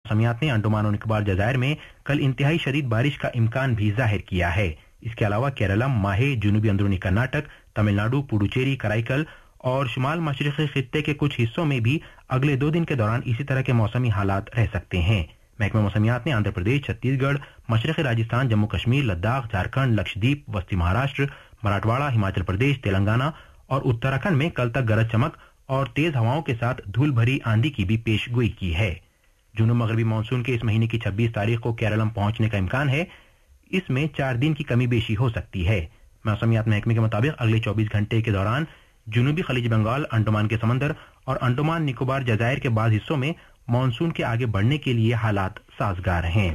मौसमियात ने अंडमान और निकोबार जजायर में कल इंतहाई शदीद बारिश का इम्कान भी जाहिर किया है। इसके अलावा केरलम, माहे, जुनूबी अंदरूनी कर्नाटक, तमिलनाडु, पुडुचेरी, कराईकल और शुमाल मशरिकी खित्ते के कुछ हिस्सों में भी अगले 2 दिन के दौरान इसी तरह के मौसमी हालात रह सकते हैं। महकमा मौसमियात ने आंध्र प्रदेश, छत्तीसगढ़, मशरक़ी राजस्थान, जम्मू कश्मीर, लद्दाख, झारखंड, लक्षद्वीप, वस्ती महाराष्ट्र, मराठवाड़ा, हिमाचल प्रदेश, तेलंगाना और उत्तराखंड में कल तक गरज चमक और तेज हवाओं के साथ धूल भरी आंधी की भी पेशगोई की है। जुनूब मगरबी मानसून के इस महीने की 26 तारीख को केरलम पहुंचने का इम्कान है। इसमें 4 दिन की कमी बेशी हो सकती है। मौसमियात महकमे के मुताबिक अगले 24 घंटे के दौरान जुनूबी खलीज बंगाल, अंडमान के समंदर और अंडमान निकोबार जजायर के बाद हिस्सों में मानसून के आगे बढ़ने के लिए हालात साजगार हैं।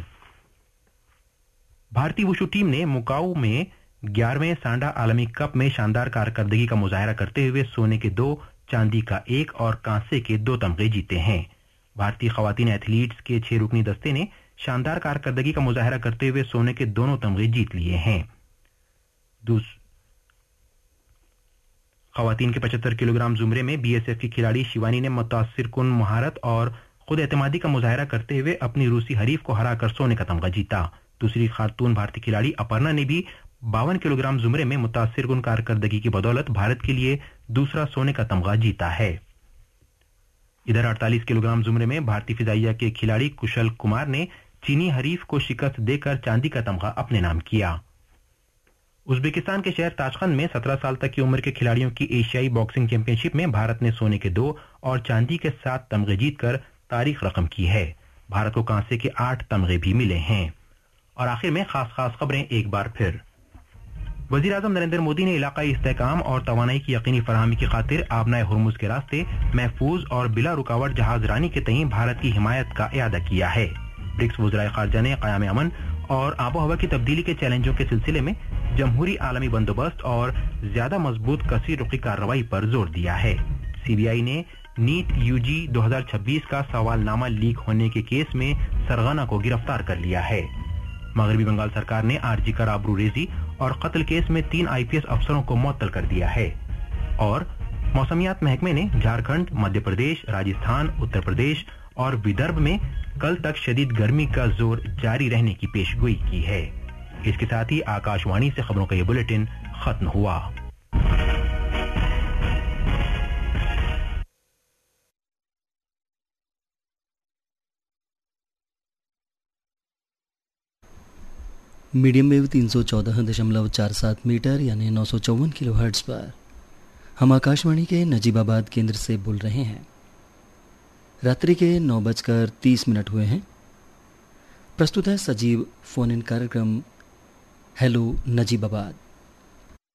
भारतीय वुशु टीम ने मुकाऊ में 11वें सांडा आलमी कप में शानदार कारकर्दगी का मुजाहरा करते हुए सोने के 2, चांदी का 1 और कांसे के 2 तमगे जीते हैं। भारतीय खवातीन एथलीट्स के 6 रुकनी दस्ते ने शानदार कारकर्दगी का मुजाहरा करते हुए सोने के दोनों तमगे जीत लिए हैं। खवातीन के 75 किलोग्राम जुमरे में बीएसएफ की खिलाड़ी शिवानी ने मुतासिर कुन महारत और खुद एतमादी का मुजाहरा करते हुए अपनी रूसी हरीफ को हराकर सोने का तमगा जीता। दूसरी खातून भारतीय खिलाड़ी अपर्णा ने भी 52 किलोग्राम जुमरे में मुतासिर कुन कारकर्दगी की बदौलत भारत के लिए दूसरा सोने का तमगा जीता है। इधर 48 किलोग्राम जुमरे में भारतीय फिजाइया के खिलाड़ी कुशल कुमार ने चीनी हरीफ को शिकस्त देकर चांदी का तमगा अपने नाम किया। उज्बेकिस्तान के शहर ताशकंद में 17 साल तक की उम्र के खिलाड़ियों की एशियाई बॉक्सिंग चैंपियनशिप में भारत ने सोने के 2 और चांदी के 7 तमगे जीतकर तारीख रकम की है। भारत को कांसे के 8 तमगे भी मिले हैं। और आखिर में खास खबरें एक बार फिर। वजीर आजम नरेंद्र मोदी ने इलाकाई इस्तेहकाम और तवानाई की यकीनी फराहमी की खातिर आबनाए हुर्मुज के रास्ते महफूज और बिला रुकावट जहाज रानी के तईं भारत की हिमायत का इयादा किया है। ब्रिक्स वज़राए ख़ारजा ने क़याम अमन और आबो हवा की तब्दीली के चैलेंजों के सिलसिले में जमहूरी आलमी बंदोबस्त और ज्यादा मजबूत कसीर रुखी कार्रवाई पर जोर दिया है। सीबीआई ने नीट यूजी 2026 का सवालनामा लीक होने के केस में सरगना को गिरफ्तार कर लिया है। मगरबी बंगाल सरकार ने आरजी कर आबरूरेजी और कत्ल केस में 3 आईपीएस अफसरों को मुअत्तल कर दिया है। और मौसमियात महकमे ने झारखंड, मध्य प्रदेश, राजस्थान, उत्तर प्रदेश और विदर्भ में कल तक शदीद गर्मी का जोर जारी रहने की पेशगोई की है। इसके साथ ही आकाशवाणी से खबरों का ये बुलेटिन खत्म हुआ। मीडियम वेव 314.47 मीटर यानी 954 किलोहर्ट्ज़ पर हम आकाशवाणी के नजीबाबाद केंद्र से बोल रहे हैं। रात्रि के 9:30 हुए हैं। प्रस्तुत है सजीव फोन इन कार्यक्रम हेलो नजीबाबाद।